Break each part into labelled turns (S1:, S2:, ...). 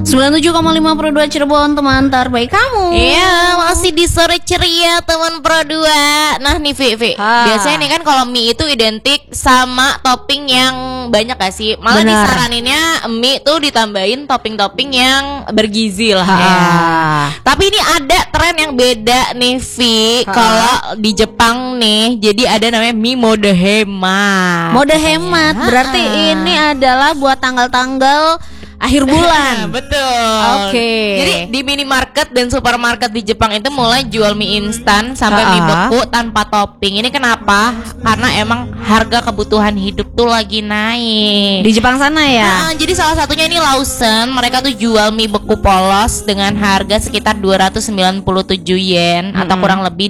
S1: 97,52 Cirebon, teman terbaik kamu.
S2: Iya, masih di sore ceria teman Pro 2. Nah nih Vivi, biasanya nih kan kalau mie itu identik sama topping yang banyak gak sih? Malah
S1: Bener.
S2: disaraninnya mie tuh ditambahin topping-topping yang bergizi lah ya. Tapi ini ada tren yang beda nih Vi. Kalau di Jepang nih, jadi ada namanya mie mode hemat.
S1: Mode hemat berarti ini adalah buat tanggal-tanggal akhir bulan.
S2: Betul.
S1: Oke.
S2: Jadi di minimarket dan supermarket di Jepang itu mulai jual mie instan sampai mie beku tanpa topping. Ini kenapa? Karena emang harga kebutuhan hidup tuh lagi naik.
S1: Di Jepang sana ya.
S2: Nah, jadi salah satunya ini Lawson. Mereka tuh jual mie beku polos dengan harga sekitar 297 yen atau kurang lebih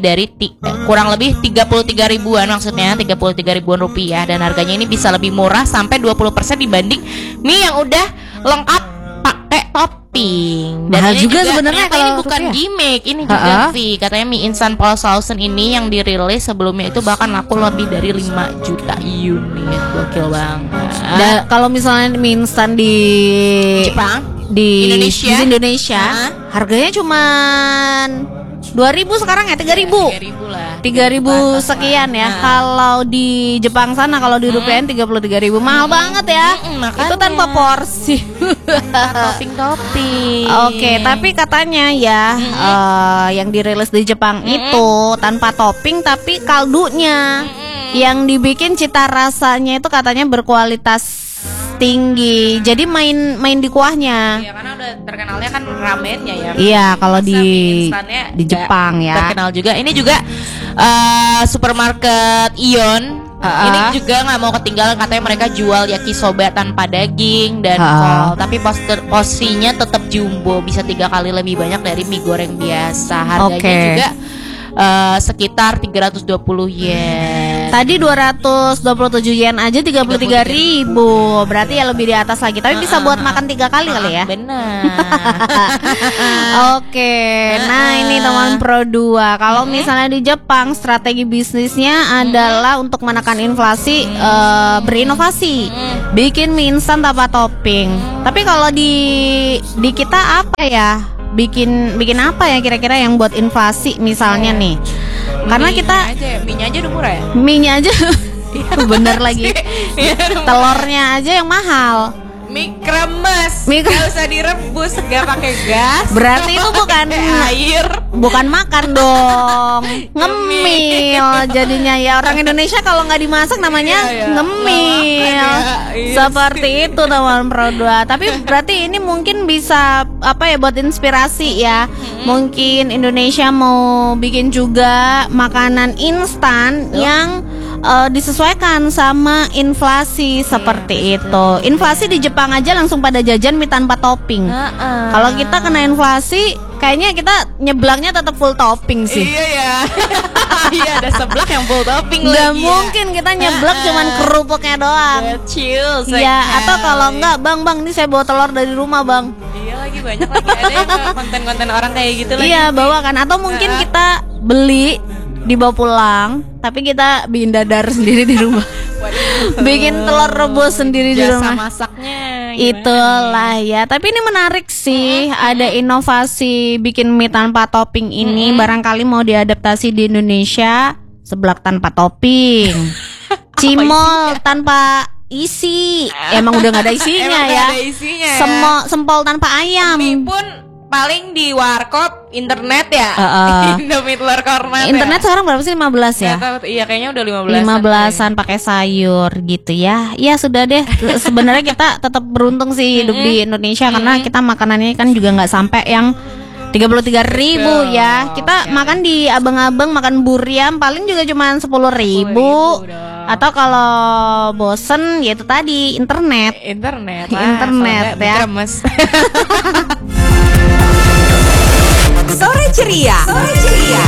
S2: 33 ribuan, maksudnya 33 ribuan rupiah, dan harganya ini bisa lebih murah sampai 20% dibanding mie yang udah lengkap pakai topping. Dan
S1: Mahal
S2: ini
S1: juga sebenarnya
S2: ternyata ini
S1: kalau
S2: bukan
S1: rupiah.
S2: gimmick, ini juga Vi. Katanya mie instan polos Lawson ini yang dirilis sebelumnya itu bahkan laku lebih dari 5 juta unit. Gokil banget.
S1: Kalau misalnya mie instan di
S2: Jepang,
S1: di
S2: Indonesia.
S1: di Indonesia, harganya cuman 2.000 sekarang ya, 3.000.
S2: 3.000 lah.
S1: 3.000 sekian ya. Kalau di Jepang sana kalau di rupiahin 33.000, mahal banget ya. Itu tanpa porsi.
S2: Topping.
S1: Oke, tapi katanya ya yang dirilis di Jepang itu tanpa topping tapi kaldunya yang dibikin cita rasanya itu katanya berkualitas tinggi. Jadi main di kuahnya.
S2: Iya, karena udah terkenalnya kan ramennya ya.
S1: Iya, kalau
S2: Masa mie instannya
S1: di Jepang ya.
S2: terkenal juga. Ini juga supermarket Ion. Ini juga nggak mau ketinggalan, katanya mereka jual yakisoba tanpa daging dan kol, tapi porsinya tetap jumbo, bisa 3 kali lebih banyak dari mie goreng biasa. Harganya juga sekitar 320 yen.
S1: Tadi 227 yen aja 33.000. Berarti ya lebih di atas lagi. Tapi bisa buat makan 3 kali kali ya.
S2: Benar.
S1: Oke. Nah, ini teman Pro 2. Kalau misalnya di Jepang strategi bisnisnya adalah untuk menekan inflasi, berinovasi. Bikin mie instan tanpa topping. Tapi kalau di kita apa ya? Bikin apa ya kira-kira yang buat inflasi misalnya nih? Karena kita
S2: mie-nya aja udah murah ya.
S1: mie-nya aja bener lagi. Telurnya aja yang mahal.
S2: Mie kremes,
S1: Mie
S2: gak usah direbus, gak pakai gas.
S1: Berarti itu bukan
S2: air,
S1: bukan makan dong, ngemil jadinya ya. Orang Indonesia kalau nggak dimasak namanya ngemil. Seperti itu teman Pro 2. Tapi berarti ini mungkin bisa apa ya, buat inspirasi ya. Mungkin Indonesia mau bikin juga makanan instan yang disesuaikan sama inflasi seperti itu. Inflasi di Jepang aja langsung pada jajan mie tanpa topping. Kalau kita kena inflasi, kayaknya kita nyeblaknya tetap full topping sih.
S2: Iya ya. Iya, ada seblak yang full topping lagi.
S1: Gak mungkin kita nyeblak cuman kerupuknya doang.
S2: Chill.
S1: Iya, atau kalau enggak, bang, ini saya bawa telur dari rumah, bang.
S2: Iya lagi, banyak lagi ada yang konten-konten orang kayak gitu lagi.
S1: Iya, bawa kan. Atau mungkin kita beli dibawa pulang, tapi kita bikin dadar sendiri di rumah. Bikin telur rebus sendiri di rumah.
S2: Jasa masaknya
S1: Itulah ya. Tapi ini menarik sih. Ada inovasi bikin mie tanpa topping ini. Barangkali mau diadaptasi di Indonesia. Seblak tanpa topping, cimol tanpa isi. Emang udah gak ada isinya ya.
S2: Ada isinya.
S1: Sempol tanpa ayam.
S2: Mie pun paling di warkop internet ya. Indomie telur kornet.
S1: Internet sekarang berapa sih? 15 ya?
S2: Iya, kayaknya udah
S1: 15-an pakai sayur gitu ya. Ya sudah deh. Sebenarnya kita tetap beruntung sih hidup di Indonesia karena kita makanannya kan juga nggak sampai yang 33.000 ya. Kita makan di abang-abang, makan buriam paling juga cuma 10.000. Atau kalau bosen ya itu tadi internet ya.
S3: Sore ceria.